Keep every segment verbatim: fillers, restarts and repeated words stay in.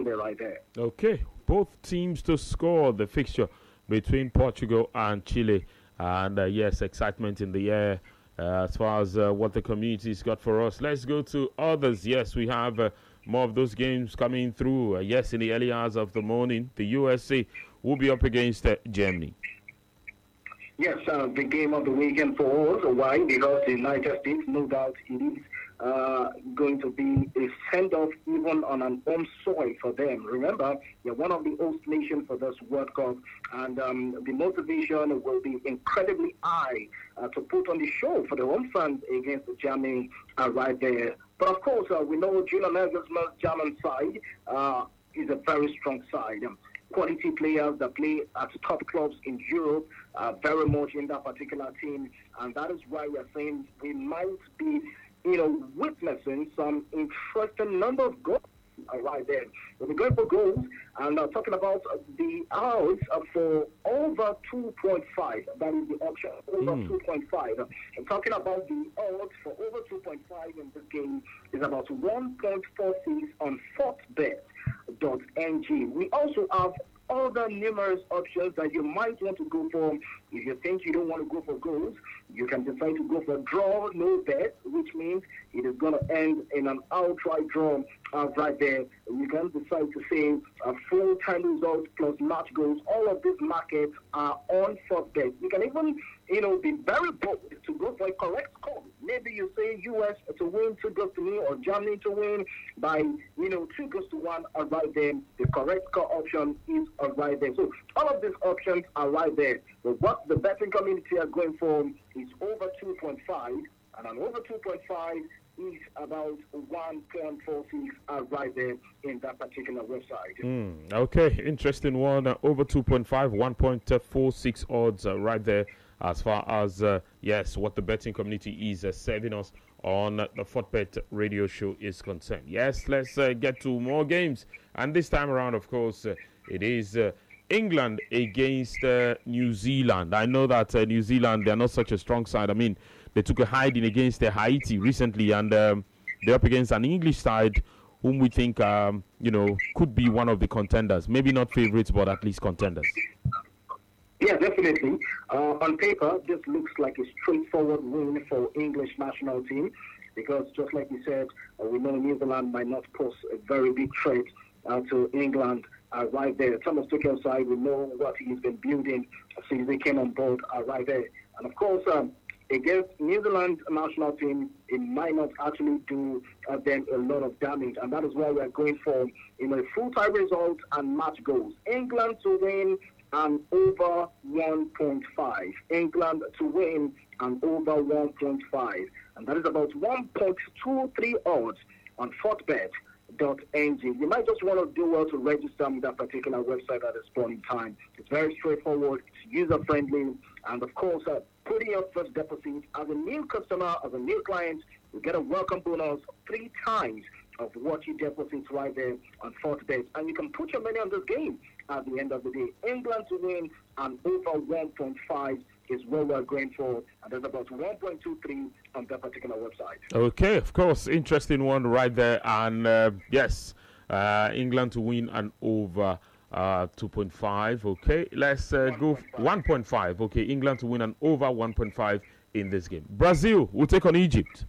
Sunday right there. Okay, both teams to score the fixture between Portugal and Chile. And uh, yes, excitement in the air uh, as far as uh, what the community's got for us. Let's go to others. Yes, we have uh, more of those games coming through. Uh, yes, in the early hours of the morning, the U S A will be up against uh, Germany. Yes, uh, the game of the weekend for us. Why? Because the United States, no doubt it is uh, going to be a send-off even on an home soil for them. Remember, they're one of the host nations for this World Cup, and um, the motivation will be incredibly high uh, to put on the show for the home fans against Germany uh, right there. But of course, uh, we know Julian Nagelsmann's German side uh, is a very strong side. Um, quality players that play at top clubs in Europe are very much in that particular team, and that is why we are saying we might be, you know, witnessing some interesting number of goals uh, right there. We'll be going for goals, and uh, talking about uh, the odds uh, for over two point five. That is the option, over mm. two point five. I'm talking about the odds for over two point five in this game is about one point four six on Fortbet dot N G. We also have other numerous options that you might want to go for. If you think you don't want to go for goals, you can decide to go for draw, no bet, which means it is going to end in an outright draw uh, right there. You can decide to say a full time result plus match goals. All of these markets are on Fortbet. You can even, you know, be very bold to go for a correct score. Maybe you say U S to win two goals to me, or Germany to win by, you know, two goals to one are right there. The correct score option is uh, right there. So all of these options are right there. But what the betting community are going for is over two point five, and an over two point five is about one point four six uh, right there in that particular website. Mm, okay, interesting one. Uh, over two point five, one point four six odds uh, right there as far as, uh, yes, what the betting community is uh, serving us on uh, the Fortbet radio show is concerned. Yes, let's uh, get to more games. And this time around, of course, uh, it is uh, England against uh, New Zealand. I know that uh, New Zealand, they're not such a strong side. I mean, they took a hiding against uh, Haiti recently, and um, they're up against an English side whom we think, um, you know, could be one of the contenders. Maybe not favorites, but at least contenders. Yeah, definitely. Uh, on paper, this looks like a straightforward win for English national team, because just like you said, uh, we know New Zealand might not pose a very big threat uh, to England uh, right there. Thomas Tuchel's side, we know what he's been building since they came on board uh, right there. And of course, um, against New Zealand national team, it might not actually do uh, them a lot of damage, and that is why we are going for, you know, a full-time result and match goals. England to win and over one point five. England to win and over one point five. And that is about one point two three odds on Fortbet dot N G. You might just want to do well to register with that particular website at this point in time. It's very straightforward, it's user-friendly, and of course, uh, putting your first deposit as a new customer, as a new client, you get a welcome bonus three times of what you deposit right there on Fortbet. And you can put your money on this game at the end of the day. England to win and over one point five is what we're going for, and there's about one point two three on that particular website. Okay, of course, interesting one right there. And uh, yes, uh, England to win and over uh, two point five. Okay, let's uh, go one point five. Okay, England to win and over one point five in this game. Brazil will take on Egypt.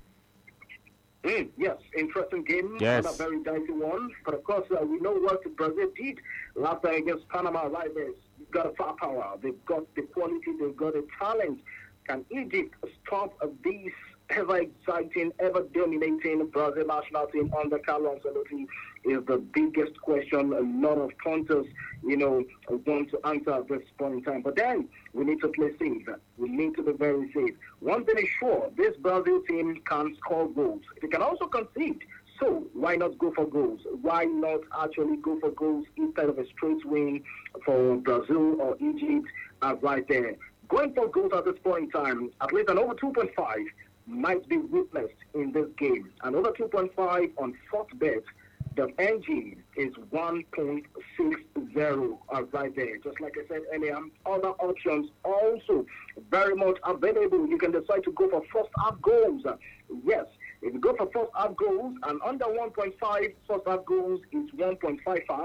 Mm, yes, interesting game, yes. And a very dicey one. But of course, uh, we know what Brazil did last time against Panama. Right there, they've got a firepower, they've got the quality, they've got the talent. Can Egypt stop uh, these ever exciting, ever dominating Brazil national team under Carlo Ancelotti? Is the biggest question a lot of punters, you know, want to answer at this point in time. But then we need to play safe. We need to be very safe. One thing is sure, this Brazil team can score goals. They can also concede. So why not go for goals? Why not actually go for goals instead of a straight win for Brazil or Egypt uh, right there? Going for goals at this point in time, at least an over two point five might be witnessed in this game. And over two point five on Fortbet. The N G is one point six zero uh, right there. Just like I said earlier, other options also very much available. You can decide to go for first half goals. Uh, yes, if you go for first half goals and under one point five, first half goals is one point five five.